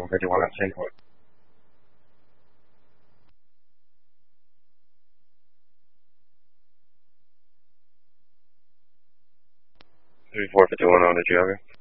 31 at 10 point. 3451 on the Geography.